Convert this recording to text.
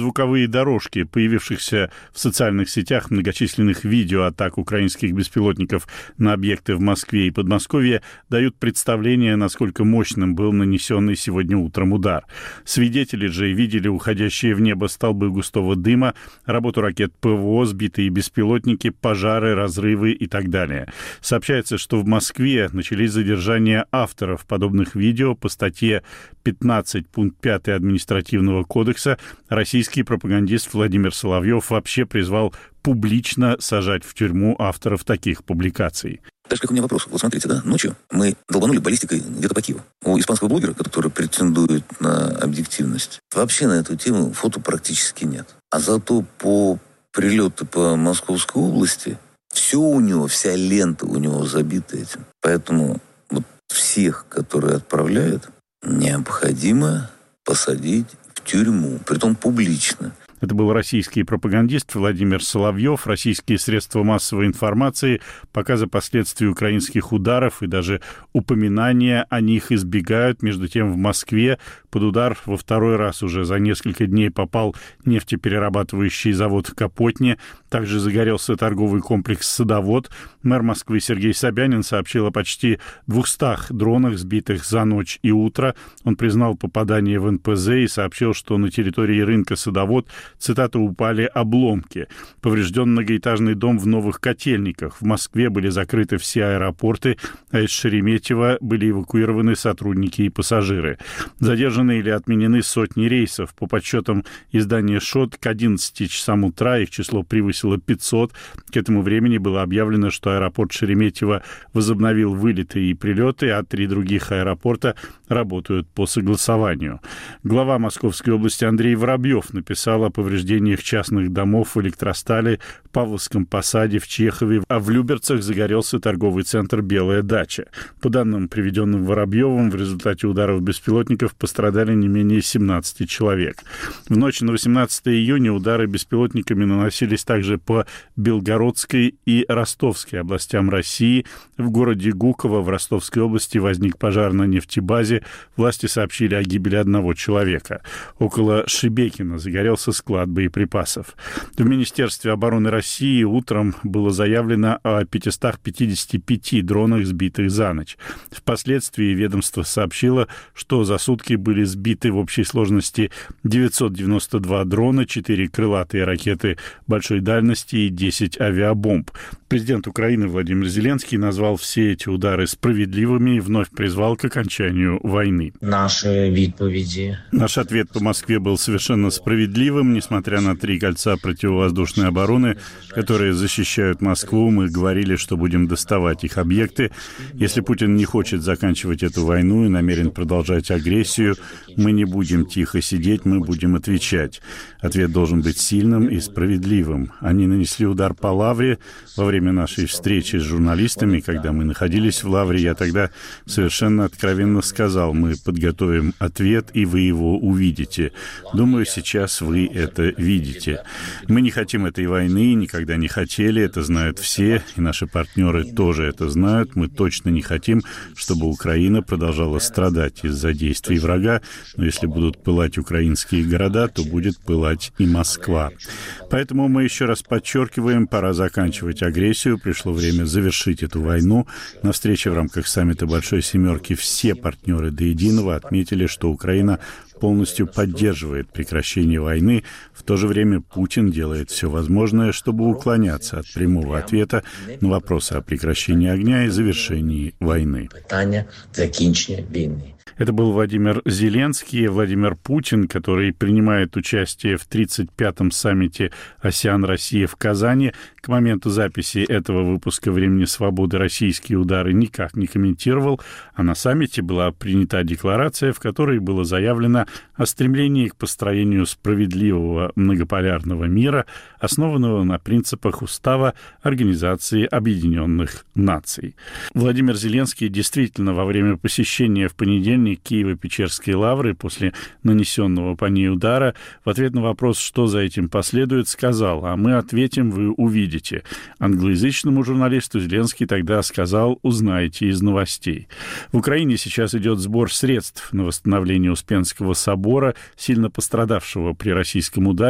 звуковые дорожки появившихся в социальных сетях многочисленных видео атак украинских беспилотников на объекты в Москве и Подмосковье дают представление, насколько мощным был нанесенный сегодня утром удар. Свидетели же видели уходящие в небо столбы густого дыма, работу ракет ПВО, сбитые беспилотники, пожары, разрывы и так далее. Сообщается, что в Москве начались задержания авторов подобных видео по статье 15 пункт 5 административного кодекса. Российский пропагандист Владимир Соловьев вообще призвал публично сажать в тюрьму авторов таких публикаций. Даже как у меня вопрос. Вот смотрите, да, ночью мы долбанули баллистикой где-то по Киеву. У испанского блогера, который претендует на объективность, вообще на эту тему фото практически нет. А зато по прилету по Московской области все у него, вся лента у него забита этим. Поэтому вот всех, которые отправляют, необходимо посадить в тюрьму, притом публично. Это был российский пропагандист Владимир Соловьев. Российские средства массовой информации показы последствий украинских ударов и даже упоминания о них избегают. Между тем, в Москве под удар во второй раз уже за несколько дней попал нефтеперерабатывающий завод в Капотне. Также загорелся торговый комплекс «Садовод». Мэр Москвы Сергей Собянин сообщил о почти 200 дронах, сбитых за ночь и утро. Он признал попадание в НПЗ и сообщил, что на территории рынка «Садовод», цитата, «упали обломки». Поврежден многоэтажный дом в Новых Котельниках. В Москве были закрыты все аэропорты, а из Шереметьево были эвакуированы сотрудники и пассажиры. Задержаны или отменены сотни рейсов. По подсчетам издания ШОТ, к 11 часам утра их число превысило 500. К этому времени было объявлено, что аэропорт Шереметьево возобновил вылеты и прилеты, а 3 других аэропорта работают по согласованию. Глава Московской области Андрей Воробьев написал о повреждениях частных домов в Электростале, Павловском Посаде, в Чехове, а в Люберцах загорелся торговый центр «Белая дача». По данным, приведенным Воробьевым, в результате ударов беспилотников пострадали не менее 17 человек. В ночь на 18 июня удары беспилотниками наносились также по Белгородской и Ростовской областям России. В городе Гуково в Ростовской области возник пожар на нефтебазе. Власти сообщили о гибели 1 человека. Около Шебекина загорелся склад боеприпасов. В Министерстве обороны России утром было заявлено о 555 дронах, сбитых за ночь. Впоследствии ведомство сообщило, что за сутки были сбиты в общей сложности 992 дрона, 4 крылатые ракеты большой дальности и 10 авиабомб. Президент Украины Владимир Зеленский назвал все эти удары справедливыми и вновь призвал к окончанию войны. Наш ответ по Москве был совершенно справедливым. Несмотря на 3 кольца противовоздушной обороны, которые защищают Москву, мы говорили, что будем доставать их объекты. Если Путин не хочет заканчивать эту войну и намерен продолжать агрессию, мы не будем тихо сидеть, мы будем отвечать. Ответ должен быть сильным и справедливым. Они нанесли удар по Лавре. Во время нашей встречи с журналистами, когда мы находились в Лавре, я тогда совершенно откровенно сказал: мы подготовим ответ, и вы его увидите. Думаю, сейчас вы это видите. Мы не хотим этой войны, никогда не хотели, это знают все, и наши партнеры тоже это знают. Мы точно не хотим, чтобы Украина продолжала страдать из-за действий врага, но если будут пылать украинские города, то будет пылать и Москва. Поэтому мы еще раз подчеркиваем, пора заканчивать агрессию, пришло время завершить эту войну. На встрече в рамках саммита Большой Семерки все партнеры до единого отметили, что Украина полностью поддерживает прекращение войны. В то же время Путин делает все возможное, чтобы уклоняться от прямого ответа на вопросы о прекращении огня и завершении войны. Это был Владимир Зеленский, Владимир Путин, который принимает участие в 35-м саммите «АСЕАН-Россия» в Казани. К моменту записи этого выпуска «Времени свободы» российские удары никак не комментировал, а на саммите была принята декларация, в которой было заявлено о стремлении к построению справедливого многополярного мира, основанного на принципах Устава Организации Объединенных Наций. Владимир Зеленский действительно во время посещения в понедельник Киево-Печерской лавры после нанесенного по ней удара в ответ на вопрос, что за этим последует, сказал: «А мы ответим, вы увидите». Англоязычному журналисту Зеленский тогда сказал: «Узнаете из новостей». В Украине сейчас идет сбор средств на восстановление Успенского собора, сильно пострадавшего при российском ударе.